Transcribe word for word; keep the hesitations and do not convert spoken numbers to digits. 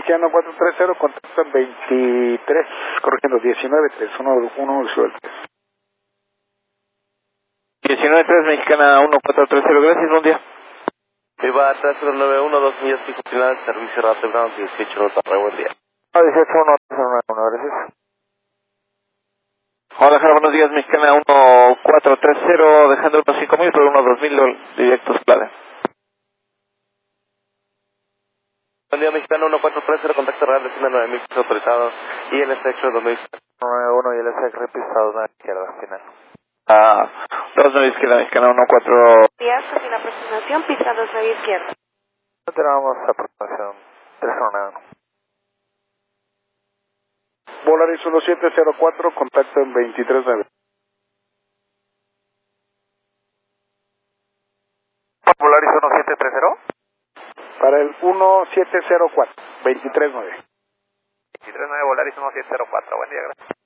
Mexicano cuatro tres cero, contacto en veintitrés, corrigiendo diecinueve tres, uno, uno, tres. diecinueve tres, Mexicana uno cuatro tres cero, gracias, buen día. Viva tres cero nueve uno, dos millas pico final, servicio rápido, ground dieciocho, nota, buen día. Ah, dieciocho uno cero nueve uno, gracias. Hola, Jara, buenos días, Mexicana uno cuatro tres cero, dejando unos cinco mil por uno dos mil directos, clave. Buen día, Mexicano uno cuatro tres cero, contacto real, destino nueve mil pisos autorizados, y el estrecho dos mil. nueve uno y el S X repistado a la izquierda, final. Ah, dos nueve izquierda, Mexicana uno cuatro. Días, sin aproximación, pista dos nueve izquierda. No tenemos aproximación tres uno. Volaris uno siete cero cuatro, contacto en veintitrés nueve. Volaris uno siete tres cero. Para el uno siete cero cuatro, veintitrés nueve. veintitrés nueve, Volaris uno siete cero cuatro, buen día, gracias.